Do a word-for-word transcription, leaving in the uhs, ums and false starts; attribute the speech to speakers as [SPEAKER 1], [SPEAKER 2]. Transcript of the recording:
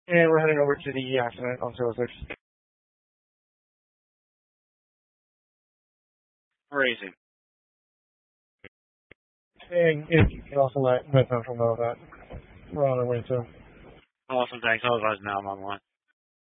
[SPEAKER 1] And we're heading over to the accident on zero six.
[SPEAKER 2] Raising.
[SPEAKER 1] And if you can also let Med Central know that we're on our way to.
[SPEAKER 2] Awesome, thanks. I was now I'm on one.